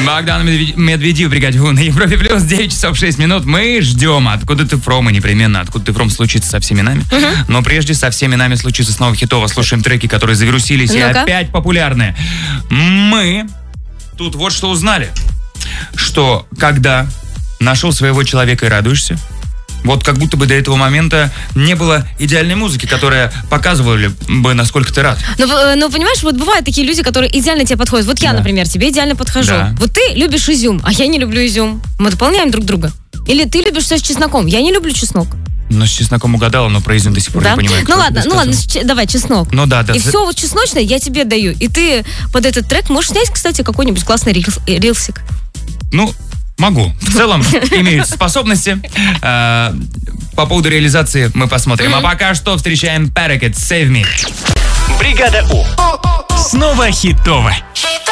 Богдан Медведев, бригаде У на Европе плюс, 9 часов 6 минут. Мы ждем «Откуда ты фром», и непременно «Откуда ты фром» случится со всеми нами. Но прежде со всеми нами случится снова хитово. Слушаем треки, которые завирусились и опять популярны. Мы тут вот что узнали. Что когда нашел своего человека и радуешься, вот как будто бы до этого момента не было идеальной музыки, которая показывала бы, насколько ты рад. Ну, понимаешь, вот бывают такие люди, которые идеально тебе подходят. Вот я, например, тебе идеально подхожу. Да. Вот ты любишь изюм, а я не люблю изюм. Мы дополняем друг друга. Или ты любишь все с чесноком, я не люблю чеснок. Ну, с чесноком угадала, но про изюм до сих пор не понимаю. Ну ладно, давай, чеснок. Ну да. И все вот чесночное я тебе даю. И ты под этот трек можешь снять, кстати, какой-нибудь классный рилсик. Ну, могу. В целом, имеют способности. По поводу реализации мы посмотрим. А пока что встречаем Parakeet, Save Me. Бригада У. Снова хитово.